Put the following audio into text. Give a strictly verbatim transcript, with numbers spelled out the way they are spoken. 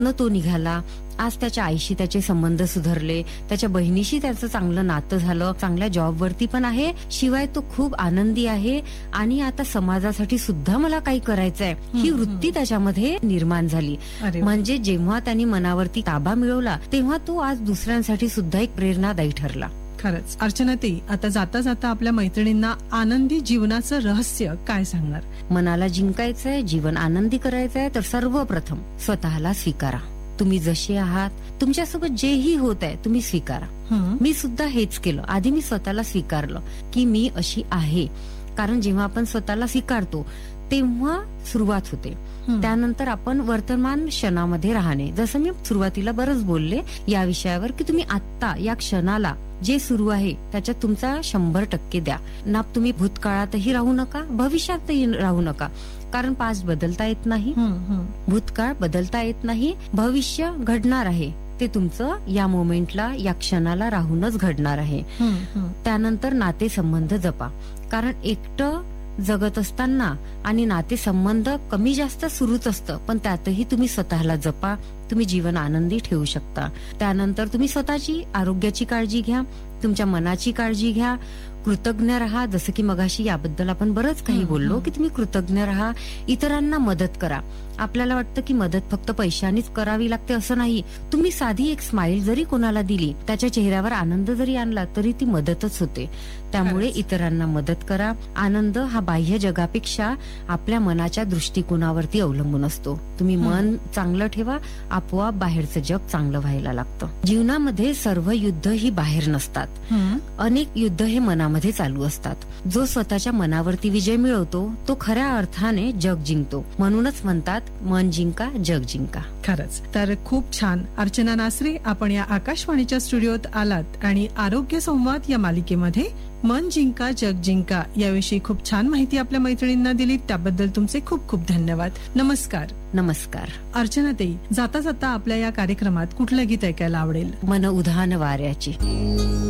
न तो निघाला. आज त्याच्या आईशी त्याचे संबंध सुधारले, त्याच्या बहिणीशी त्याचं चांगलं नातं झालं, चांगल्या जॉबवरती पण आहे, शिवाय तो खूप आनंदी आहे आणि आता समाजासाठी सुद्धा मला काही करायचंय ही वृत्ती त्याच्यामध्ये निर्माण झाली. म्हणजे जेव्हा त्यांनी मनावरती ताबा मिळवला तेव्हा तो आज दुसऱ्यांसाठी सुद्धा एक प्रेरणादायी ठरला. खरंच. अर्चनाताई, आता जाता जाता आपल्या मैत्रिणींना आनंदी जीवनाचं रहस्य काय सांगणार? मनाला जिंकायचंय, जीवन आनंदी करायचंय तर सर्वप्रथम स्वतःला स्वीकारा. तुम्ही जसे आहात, तुमच्यासोबत जेही होत आहे तुम्ही स्वीकारा. मी सुद्धा हेच केलं. आधी मी स्वतःला स्वीकारलं की मी अशी आहे, कारण जेव्हा आपण स्वतःला स्वीकारतो तेव्हा सुरुवात होते. त्यानंतर आपण वर्तमान क्षणामध्ये राहणे. जसं मी सुरुवातीला बरंच बोलले या विषयावर की तुम्ही आत्ता या क्षणाला जे सुरू आहे त्याच्यात तुमचा शंभर टक्के द्या ना. तुम्ही भूतकाळातही राहू नका, भविष्यातही राहू नका, कारण पास्ट बदलता येत नाही, भूतकाळ बदलता येत नाही, भविष्य घडणार आहे ते तुमचं या मोमेंटला या क्षणाला राहूनच घडणार आहे. त्यानंतर नाते संबंध जपा, कारण एकटं जगत असताना आणि नाते संबंध कमी जास्त सुरूच असतं, पण त्यातही तुम्ही स्वतःला जपा, तुम्ही जीवन आनंदी ठेवू शकता. त्यानंतर तुम्ही स्वतःची आरोग्याची काळजी घ्या, तुमच्या मनाची काळजी घ्या, कृतज्ञ राहा. जसं की मगाशी याबद्दल आपण बरंच काही बोललो की तुम्ही कृतज्ञ राहा, इतरांना मदत करा. आपल्याला वाटतं की मदत फक्त पैशानीच करावी लागते, असं नाही. तुम्ही साधी एक स्माइल जरी कोणाला दिली, त्याच्या चेहऱ्यावर आनंद जरी आणला तरी ती मदतच होते. त्यामुळे इतरांना मदत करा. आनंद हा बाह्य जगापेक्षा आपल्या मनाच्या दृष्टिकोनावरती अवलंबून असतो. तुम्ही मन चांगलं ठेवा, आपोआप बाहेरचं जग चांगलं व्हायला लागतं. जीवनामध्ये सर्व युद्ध ही बाहेर नसतात, अनेक युद्ध हे मनामध्ये चालू असतात. जो स्वतःच्या मनावरती विजय मिळवतो तो खऱ्या अर्थाने जग जिंकतो. म्हणूनच म्हणतात मन जिंका जग जिंका. खरंच. तर खूप छान. अर्चना नासरे, आपण या आकाशवाणीच्या स्टुडिओत आलात आणि आरोग्य संवाद या मालिकेमध्ये मन जिंका जग जिंका याविषयी खूप छान माहिती आपल्या मैत्रिणींना दिली. त्याबद्दल तुमचे खूप खूप धन्यवाद. नमस्कार. नमस्कार. अर्चनाताई, जाता जाता आपल्या या कार्यक्रमात कुठलं गीत ऐकायला आवडेल? मन उधाण वाऱ्याची.